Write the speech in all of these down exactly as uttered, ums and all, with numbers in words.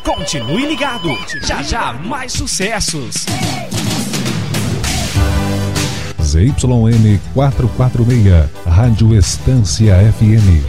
Continue ligado, já já mais sucessos. Z Y N quatrocentos e quarenta e seis, Rádio Estância F M.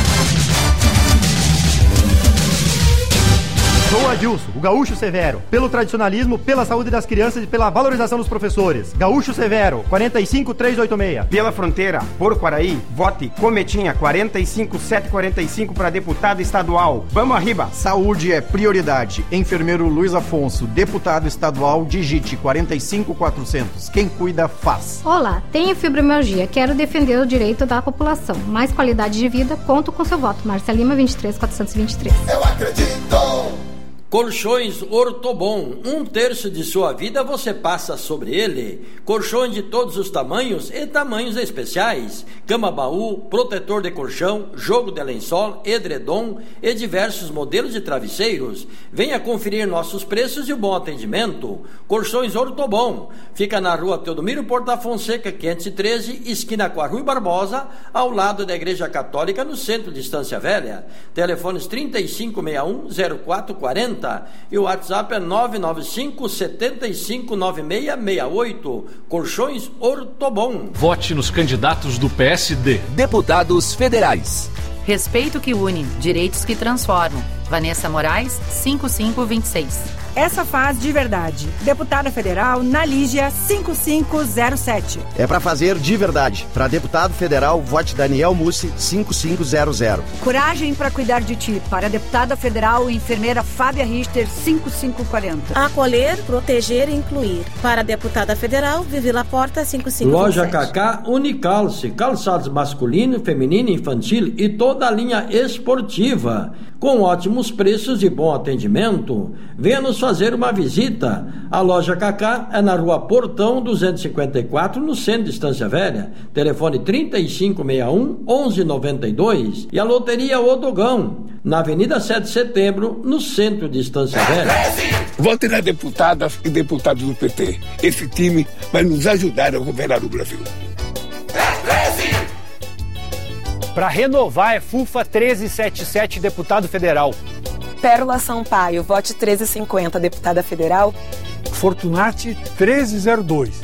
Sou Adilson, o Gaúcho Severo, pelo tradicionalismo, pela saúde das crianças e pela valorização dos professores. Gaúcho Severo, quarenta e cinco trezentos e oitenta e seis. Pela fronteira, por Quaraí, vote Cometinha quarenta e cinco setecentos e quarenta e cinco para deputado estadual. Vamos arriba! Saúde é prioridade. Enfermeiro Luiz Afonso, deputado estadual, digite quarenta e cinco quatrocentos. Quem cuida, faz. Olá, tenho fibromialgia, quero defender o direito da população. Mais qualidade de vida, conto com seu voto. Marcia Lima, vinte e três quatrocentos e vinte e três. Eu acredito! Colchões Ortobon, um terço de sua vida você passa sobre ele. Colchões de todos os tamanhos e tamanhos especiais. Cama-baú, protetor de colchão, jogo de lençol, edredom e diversos modelos de travesseiros. Venha conferir nossos preços e o bom atendimento. Colchões Ortobon, fica na rua Teodomiro Porta Fonseca, quinhentos e treze, esquina com a Rui Barbosa, ao lado da Igreja Católica, no centro de Estância Velha. Telefones trinta e cinco sessenta e um, zero quatro quarenta e o WhatsApp é nove nove cinco, sete cinco nove seis seis oito. Colchões Ortobon. Vote nos candidatos do P S D. Deputados federais. Respeito que une, direitos que transformam. Vanessa Moraes, cinco cinco dois seis. Essa faz de verdade. Deputada federal Nalígia cinco cinco zero sete. É pra fazer de verdade. Para deputado federal, vote Daniel Mussi cinco cinco zero zero. Coragem para cuidar de ti. Para deputada federal, enfermeira Fábia Richter cinco cinco quatro zero. Acolher, proteger e incluir. Para deputada federal, Vivi Laporta cinco cinco zero sete. Loja Cacá Unicalce, calçados masculino, feminino, infantil e toda a linha esportiva, com ótimos preços e bom atendimento. Venha nos fazer uma visita. A Loja Cacá é na Rua Portão duzentos e cinquenta e quatro, no centro de Estância Velha. Telefone trinta e cinco sessenta e um, onze noventa e dois. E a Loteria Odogão, na Avenida sete de Setembro, no centro de Estância Velha. Vote nas deputadas e deputados do P T. Esse time vai nos ajudar a governar o Brasil. Para renovar é FUFA treze setenta e sete, deputado federal. Pérola Sampaio, vote treze cinquenta, deputada federal. Fortunati treze zero dois.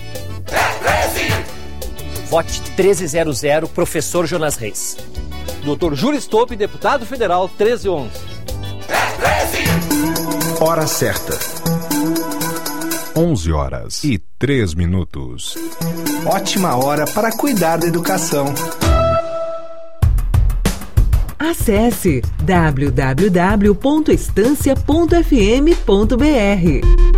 Vote treze zero zero, professor Jonas Reis. doutor Júlio Stope, deputado federal, treze onze. Hora certa. onze horas e três minutos. Ótima hora para cuidar da educação. Acesse w w w ponto estância ponto f m ponto b r.